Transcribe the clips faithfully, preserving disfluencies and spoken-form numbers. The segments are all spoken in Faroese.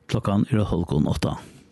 Klokkan er halvgån åtta.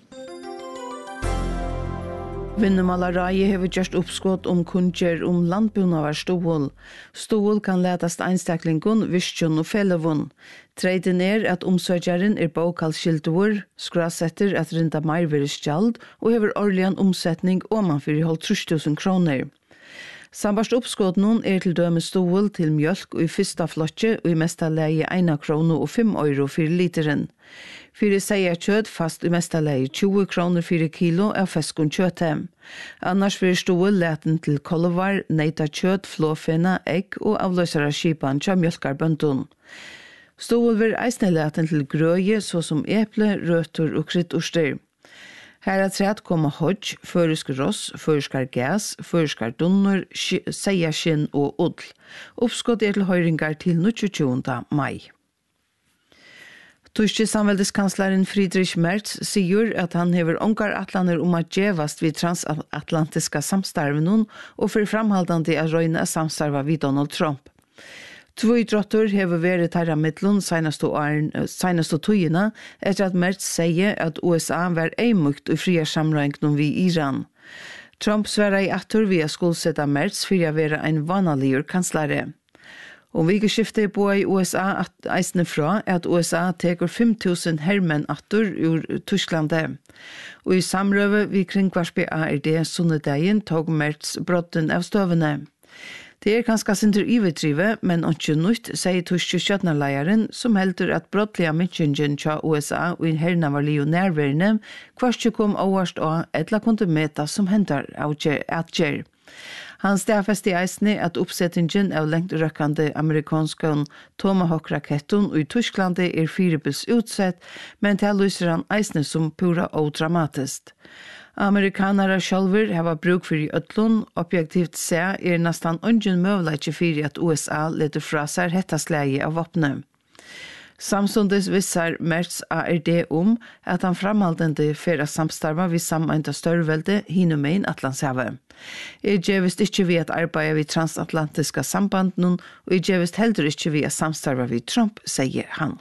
Vinnumálaráðið hevur gjørt uppskot om kunngerð om landbúnaðar stúl. Stúl kan letast einstaklingun, virkjun og fellavun. Treiden er at omsøkjaren er bókalskildur, skrasetter at rinda meirverðisgjald og hefur årligan omsetning omanfyri hálvtrýss túsund krónur. Sambast uppskot nun er til døme stål til mjölk og i fyrsta flotje og i mesta leie eina krono og fem euro for literen. Fyrir seia kjøtt fast i mesta leie tjúgu kroner fyrir kilo av feskun kjøttem. Annars fyrir stål leten til kolvar, neita kjøtt, flåfena, egg og avløsara skipan tja mjölkarbøndun. Stål vir eisne leten til grøye såsom eple, røtur og kryddorster. Her er træt koma hodj, førisk ross, føriskar gas, føriskar dunner, seiaskinn og ull. Uppskott er til høyringar til tjuogtjúgunda mai. Tyske samveldeskanslaren Friedrich Merz sier at han hever ongar atlaner om at gjevast vid transatlantiska samstarven og for framhaldande av røyne samstarva vid Donald Trump. Tvoi drottur hever vært herra mittlun senaste tøyina etter at Merz sier at U S A var eimukt og fria samrøyngnum vi Iran. Trump sverra i attur via skuldsetta Merz fyrir a vera ein vanaligur kanslare. Og vikeskiftet på i U S A at eisne fra at U S A tekur fimm túsund hermenn attur ur Tysklande. Og i samrøve vi kringvarspe A R D sunnedegin tog Merz brotten av støvene. Det er ganske sinter ivetrive, men ikke nytt, sier tyske kjøtnerleieren, som heldur at brottliga mynkingen tja U S A og i herna var lio nærværende, kvarskje kom overst og etla kunde meta som hentar atger. Han stafest i eisne at oppsettingen av lengt røkkande amerikanske Tomahawk-raketten i Tysklande er firebils utsett, men til lyser han eisne som pura og dramatisk. Amerikanere sjálfur hava bruk fyrir öllun, objektivt se er nastan ungen møvleitje fyrir at U S A leter fra seg hettasleie av våpne. Samstundes vissar Merz A R D om at han framhaldende fyrra samstarva vid sameinta størrevelde hinumein Atlantshavet. Jeg gjevist ikkje vi at arbeida vid transatlantiska sambanden, og jeg gjevist heller ikkje vi at samstarva vid Trump, sier han.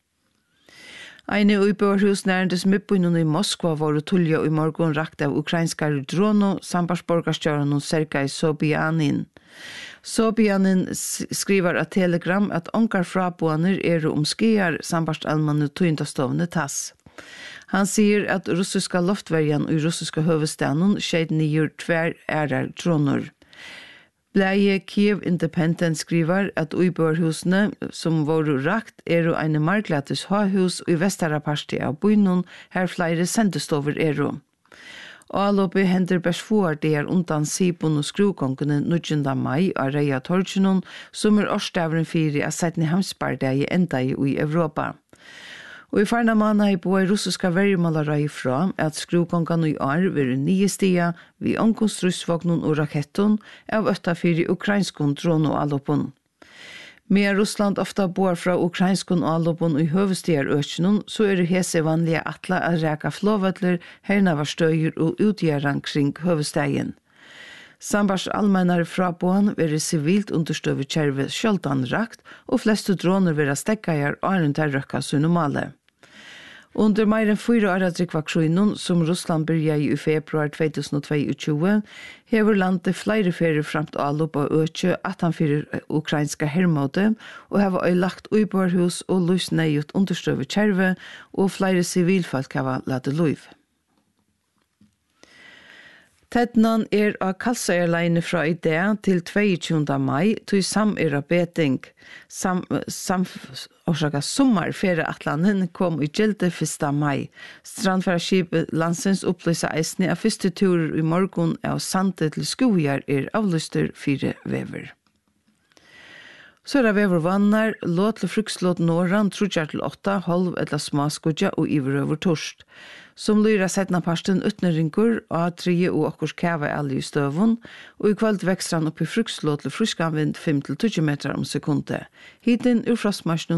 Eine uibørhus nærendes midtbøynen i Moskva var tulja i morgon rakt av ukrainskar drono sambarsborgarstjøren og Sergei Sobyanin. Sobyanin skriver av Telegram at onkar fraboaner er om skiar sambarstalmane tøyndastovne tass. Han sier at russiska loftverjan og russiska høvestanen skjeid nyer tver ærar dronor. Bleie Kiev Independent skriver at uibørhusene som var rakt er og eine marglatis ha-hus og i vestara parti av bynun her flere sendestover er og. Aloppi hender besfuar det er undan Sipon og skruvgongene nujunda mai av Reia Torginun som er årstavren fyrir av setni hamspardegi enda i Europa. Og i farna manna i på russiska verjemålarai fra at skruvgongan i år vil nye stia vi omkonstruksvognen og raketten av øttafyri ukrainskun drono allopun. Med Russland ofta bor fra ukrainskun allopun i høvestier økjenun, så er det hese vanlige atla at reka flåvøtler, herna var støyer og utgjeran kring høvestegjen. Sambars allmennare frabån være civilt understøve kjerve sjøldan rakt, og fleste droner være stekkajar åren til røkka så normale. Under mer enn fyra åra drikvakskjøynun som Russland byrja i februar tjugohundratjueto, hever landet flere ferier framt allop og økje at han fyrir ukrainska hermåte, og hava øylagt uiborhus og lusneiut understøve kjerve, og flere civilfolk hava lade luiv. Tettnan er av Kalsøyerleine fra i dag til tjuogtjúgunda mai til samera beting. Sam, sam, orsaka sommarfere atlanen kom i gilde fyrsta mai. Strandfæraskipet landsens opplysa eisne av fyrste turer i morgon av Sande til Skojar er avlyster fire vever. Så er det vever vannar, låt til frukslåt norran, trudjar til åtta, halv eller smaskudja og iverøver torst. Som lyra setna parsten utneringur og tredje og okkurs kæva alle i støvun, og i kveld vekster han opp i frukslåt til fruskanvind fem til tjúgu metrar om sekundet. Hiten ur frostmarsjnen